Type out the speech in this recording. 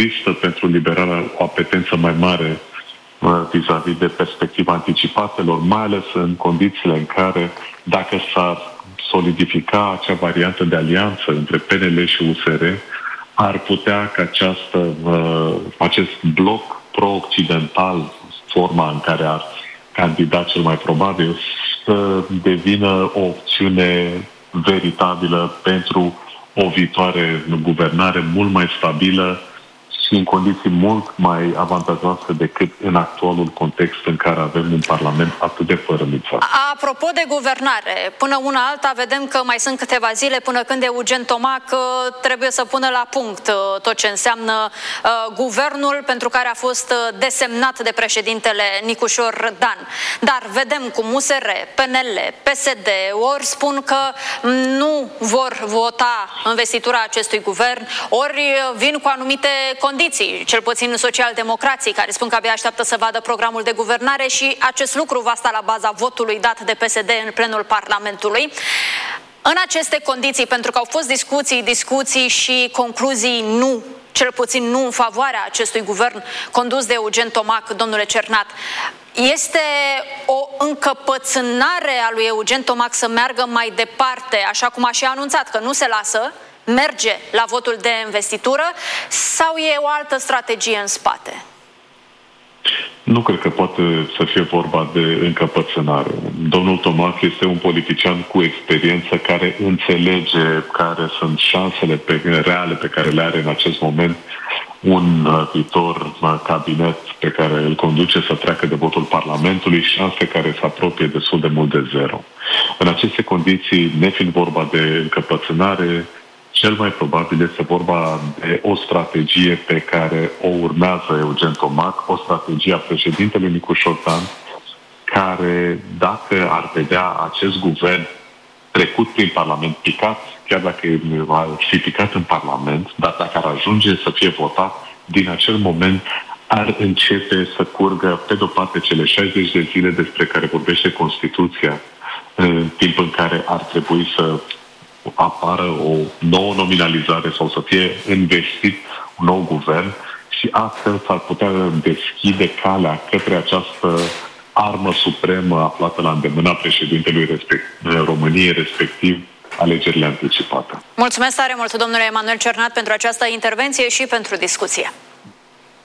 există pentru liberarea o apetență mai mare vis-a-vis de perspectiva anticipatelor, mai ales în condițiile în care, dacă s-ar solidifica acea variantă de alianță între PNL și USR, ar putea ca acest bloc pro-occidental, forma în care ar candida cel mai probabil, să devină o opțiune veritabilă pentru o viitoare guvernare mult mai stabilă și în condiții mult mai avantajoase decât în actualul context în care avem un parlament atât de fărâmițat. Apropo de guvernare, până una alta vedem că mai sunt câteva zile până când Eugen Tomac trebuie să pună la punct tot ce înseamnă guvernul pentru care a fost desemnat de președintele Nicușor Dan. Dar vedem cum USR, PNL, PSD ori spun că nu vor vota investitura acestui guvern, ori vin cu anumite condiții, cel puțin socialdemocrații, care spun că abia așteaptă să vadă programul de guvernare și acest lucru va sta la baza votului dat de PSD în plenul Parlamentului. În aceste condiții, pentru că au fost discuții și concluzii nu, cel puțin nu în favoarea acestui guvern condus de Eugen Tomac, domnule Cernat, este o încăpățânare a lui Eugen Tomac să meargă mai departe, așa cum a și anunțat că nu se lasă, merge la votul de investitură, sau e o altă strategie în spate? Nu cred că poate să fie vorba de încăpățânare. Domnul Tomac este un politician cu experiență care înțelege care sunt șansele reale pe care le are în acest moment un viitor cabinet pe care îl conduce să treacă de votul Parlamentului, șanse care se apropie destul de mult de zero. În aceste condiții, nefiind vorba de încăpățânare, cel mai probabil este vorba de o strategie pe care o urmează Eugen Tomac, o strategie a președintelui Nicușor Dan, care, dacă ar vedea acest guvern trecut prin Parlament, picat, chiar dacă ar fi picat în Parlament, dar dacă ar ajunge să fie votat, din acel moment ar începe să curgă, pe de-o parte, cele 60 de zile despre care vorbește Constituția, în timp în care ar trebui să apară o nouă nominalizare sau să fie investit un nou guvern și astfel s-ar putea deschide calea către această armă supremă aflată la îndemâna președintelui României, respectiv alegerile anticipate. Mulțumesc tare mult, domnule Emanuel Cernat, pentru această intervenție și pentru discuție.